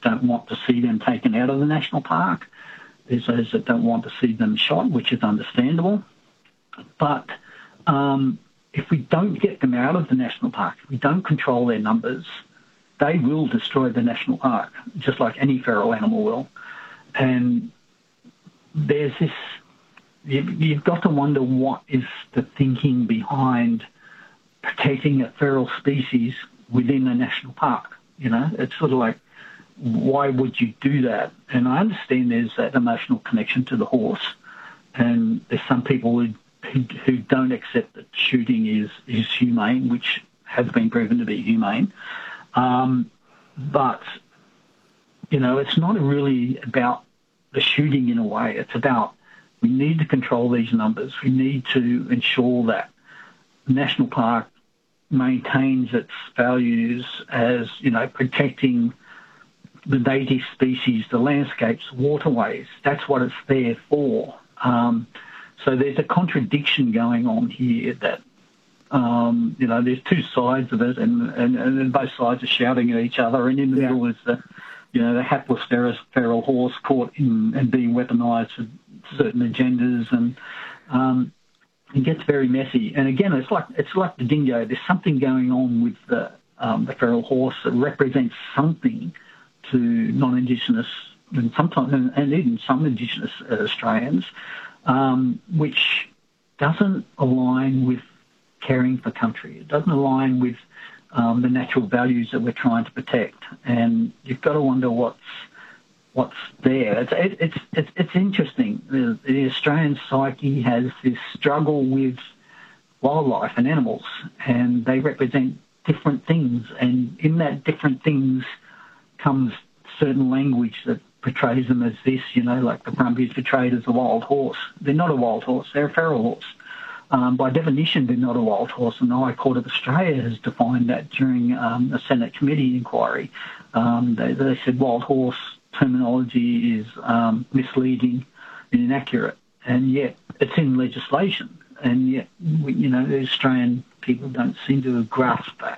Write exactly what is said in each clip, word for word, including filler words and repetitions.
don't want to see them taken out of the national park. There's those that don't want to see them shot, which is understandable. But um, if we don't get them out of the national park, if we don't control their numbers, they will destroy the national park, just like any feral animal will. And there's this, you've got to wonder what is the thinking behind protecting a feral species within a national park. You know, it's sort of like, why would you do that? And I understand there's that emotional connection to the horse, and there's some people who who, who don't accept that shooting is, is humane, which has been proven to be humane. Um, but, you know, it's not really about the shooting in a way. It's about, we need to control these numbers. We need to ensure that the national park maintains its values as, you know, protecting the native species, the landscapes, waterways. That's what it's there for. Um, so there's a contradiction going on here that, um, you know, there's two sides of it, and, and, and both sides are shouting at each other, and in the yeah. middle is the, you know, the hapless feral horse caught in and being weaponised for certain agendas, and um, it gets very messy. And again, it's like it's like the dingo. There's something going on with the um, the feral horse that represents something to non-Indigenous and sometimes and, and even some Indigenous Australians, um, which doesn't align with caring for country. It doesn't align with um, the natural values that we're trying to protect. And you've got to wonder what's what's there. It's it, it's it's it's interesting. The, the Australian psyche has this struggle with wildlife and animals, and they represent different things. And in that different things comes certain language that portrays them as this, you know, like the Brumbies portrayed as a wild horse. They're not a wild horse, they're a feral horse. Um, by definition, they're not a wild horse, and the High Court of Australia has defined that during um, a Senate committee inquiry. Um, they, they said wild horse terminology is um, misleading and inaccurate, and yet it's in legislation, and yet, we, you know, the Australian people don't seem to have grasped that.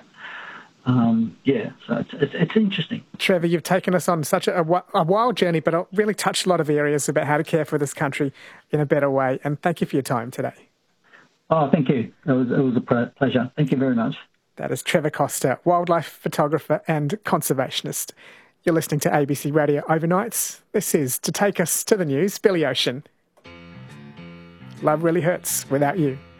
Um, yeah, so it's, it's, it's interesting. Trevor, you've taken us on such a, a wild journey, but really touched a lot of areas about how to care for this country in a better way. And thank you for your time today. Oh, thank you. It was, it was a pleasure. Thank you very much. That is Trevor Coster, wildlife photographer and conservationist. You're listening to A B C Radio Overnights. This is To Take Us to the News, Billy Ocean. Love really hurts without you.